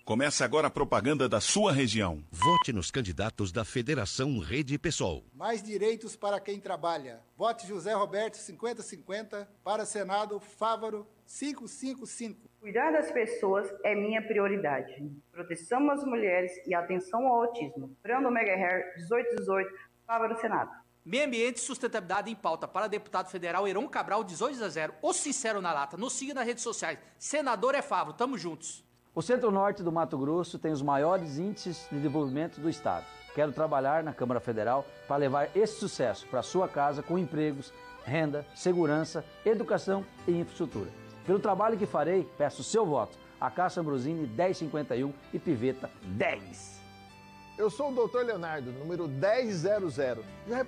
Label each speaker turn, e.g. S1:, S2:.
S1: Começa agora a propaganda da sua região.
S2: Vote nos candidatos da Federação Rede PSOL.
S3: Mais direitos para quem trabalha. Vote José Roberto 5050, para Senado Fávaro 555.
S4: Cuidar das pessoas é minha prioridade. Proteção às mulheres e atenção ao autismo. Brando Megaher 1818, Fávaro Senado.
S5: Meio ambiente e sustentabilidade em pauta para deputado federal Heron Cabral 18-0. O sincero na lata. Nos siga nas redes sociais. Senador é Fávaro. Tamo juntos.
S6: O Centro-Norte do Mato Grosso tem os maiores índices de desenvolvimento do estado. Quero trabalhar na Câmara Federal para levar esse sucesso para sua casa com empregos, renda, segurança, educação e infraestrutura. Pelo trabalho que farei, peço seu voto. Acácio Ambrosini 1051 e Piveta 10.
S7: Eu sou o Dr. Leonardo, número 1000. Já